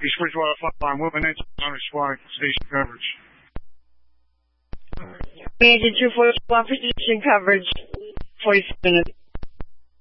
East Bridgewater Frontline, Women and Honor Squad station coverage. Agent 241 for station coverage, 47 minutes.